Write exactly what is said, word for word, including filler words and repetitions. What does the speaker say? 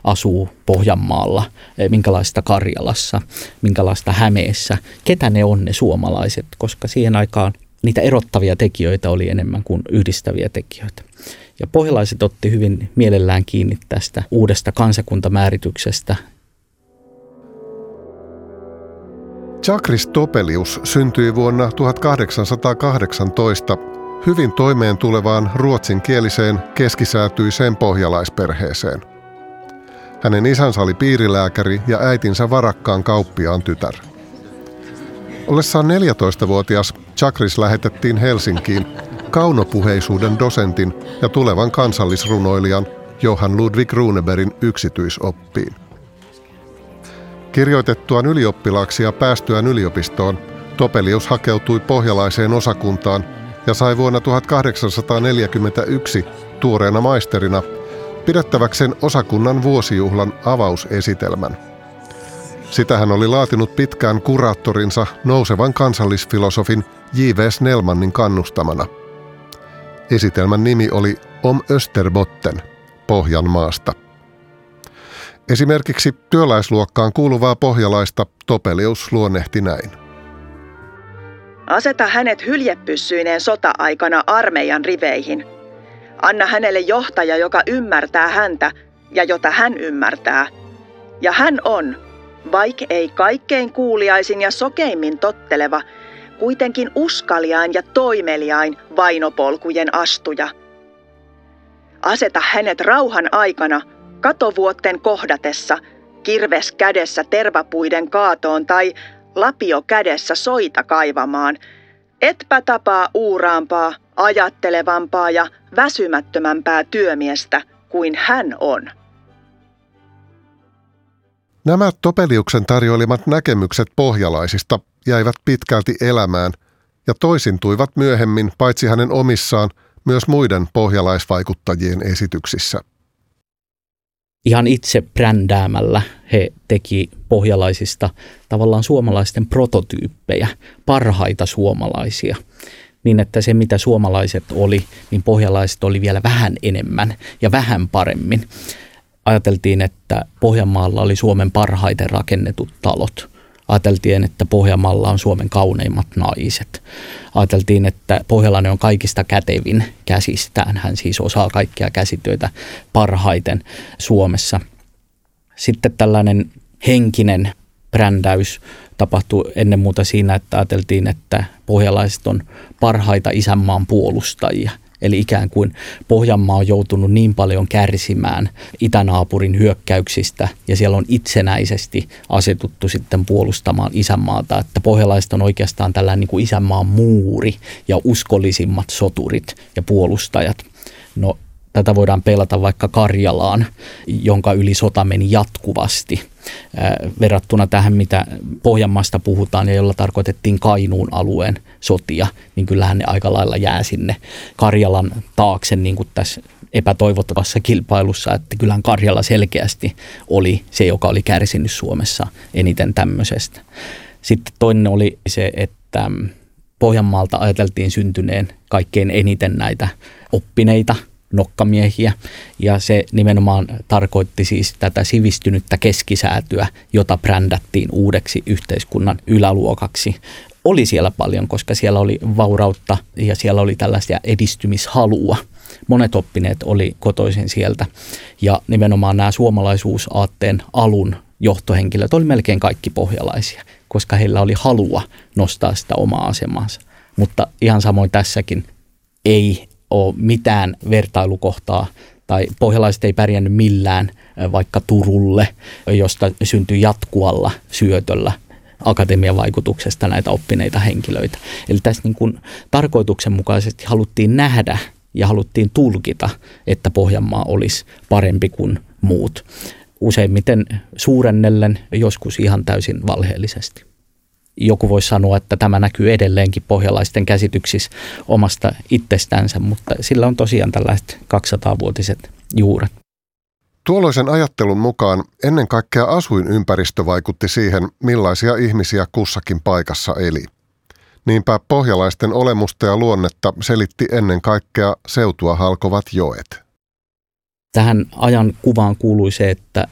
asuu Pohjanmaalla, minkälaista Karjalassa, minkälaista Hämeessä, ketä ne on ne suomalaiset, koska siihen aikaan niitä erottavia tekijöitä oli enemmän kuin yhdistäviä tekijöitä. Ja pohjalaiset otti hyvin mielellään kiinni tästä uudesta kansakuntamäärityksestä. Chakris Topelius syntyi vuonna tuhatkahdeksansataakahdeksantoista hyvin toimeen tulevaan ruotsinkieliseen keskisäätyiseen pohjalaisperheeseen. Hänen isänsä oli piirilääkäri ja äitinsä varakkaan kauppiaan tytär. Ollessaan neljätoistavuotias Chakris lähetettiin Helsinkiin kaunopuheisuuden dosentin ja tulevan kansallisrunoilijan Johan Ludvig Runebergin yksityisoppiin. Kirjoitettuaan ylioppilaaksi ja päästyään yliopistoon, Topelius hakeutui pohjalaiseen osakuntaan ja sai vuonna tuhatkahdeksansataaneljäkymmentäyksi tuoreena maisterina pidettäväkseen osakunnan vuosijuhlan avausesitelmän. Sitä hän oli laatinut pitkään kuraattorinsa nousevan kansallisfilosofin J V Snellmanin kannustamana. Esitelmän nimi oli Om Österbotten, Pohjanmaasta. Esimerkiksi työläisluokkaan kuuluvaa pohjalaista Topelius luonnehti näin. Aseta hänet hyljepyssyineen sota-aikana armeijan riveihin. Anna hänelle johtaja, joka ymmärtää häntä ja jota hän ymmärtää. Ja hän on, vaik ei kaikkein kuuliaisin ja sokeimmin totteleva, kuitenkin uskaliain ja toimeliain vainopolkujen astuja. Aseta hänet rauhan aikana, katovuotten kohdatessa, kirves kädessä tervapuiden kaatoon tai lapio kädessä soita kaivamaan, etpä tapaa uuraampaa, ajattelevampaa ja väsymättömämpää työmiestä kuin hän on. Nämä Topeliuksen tarjoilemat näkemykset pohjalaisista jäivät pitkälti elämään ja toisintuivat myöhemmin paitsi hänen omissaan myös muiden pohjalaisvaikuttajien esityksissä. Ihan itse brändäämällä he teki pohjalaisista tavallaan suomalaisten prototyyppejä, parhaita suomalaisia. Niin että se mitä suomalaiset oli, niin pohjalaiset oli vielä vähän enemmän ja vähän paremmin. Ajateltiin, että Pohjanmaalla oli Suomen parhaiten rakennetut talot. Ajateltiin, että Pohjanmaalla on Suomen kauneimmat naiset. Ajateltiin, että pohjalainen on kaikista kätevin käsistään. Hän siis osaa kaikkia käsityötä parhaiten Suomessa. Sitten tällainen henkinen brändäys tapahtui ennen muuta siinä, että ajateltiin, että pohjalaiset on parhaita isänmaan puolustajia. Eli ikään kuin Pohjanmaa on joutunut niin paljon kärsimään itänaapurin hyökkäyksistä ja siellä on itsenäisesti asetuttu sitten puolustamaan isänmaata, että pohjalaiset on oikeastaan tällainen niin kuin isänmaan muuri ja uskollisimmat soturit ja puolustajat. No tätä voidaan peilata vaikka Karjalaan, jonka yli sota meni jatkuvasti verrattuna tähän, mitä Pohjanmaasta puhutaan ja jolla tarkoitettiin Kainuun alueen sotia, niin kyllähän ne aika lailla jää sinne Karjalan taakse niin kuin tässä epätoivottavassa kilpailussa, että kyllähän Karjala selkeästi oli se, joka oli kärsinyt Suomessa eniten tämmöisestä. Sitten toinen oli se, että Pohjanmaalta ajateltiin syntyneen kaikkein eniten näitä oppineita nokkamiehiä, ja se nimenomaan tarkoitti siis tätä sivistynyttä keskisäätyä, jota brändättiin uudeksi yhteiskunnan yläluokaksi. Oli siellä paljon, koska siellä oli vaurautta ja siellä oli tällaista edistymishalua. Monet oppineet oli kotoisin sieltä, ja nimenomaan nämä suomalaisuusaatteen alun johtohenkilöt oli melkein kaikki pohjalaisia, koska heillä oli halua nostaa sitä omaa asemansa. Mutta ihan samoin tässäkin ei ole mitään vertailukohtaa, tai pohjalaiset ei pärjännyt millään vaikka Turulle, josta syntyi jatkuvalla syötöllä akatemian vaikutuksesta näitä oppineita henkilöitä. Eli tässä niin kuin tarkoituksenmukaisesti haluttiin nähdä ja haluttiin tulkita, että Pohjanmaa olisi parempi kuin muut. Useimmiten suurennellen, joskus ihan täysin valheellisesti. Joku voisi sanoa, että tämä näkyy edelleenkin pohjalaisten käsityksissä omasta itsestänsä, mutta sillä on tosiaan tällaiset kaksisataavuotiset juuret. Tuolloisen ajattelun mukaan ennen kaikkea asuinympäristö vaikutti siihen, millaisia ihmisiä kussakin paikassa eli. Niinpä pohjalaisten olemusta ja luonnetta selitti ennen kaikkea seutua halkovat joet. Tähän ajan kuvaan kuului se, että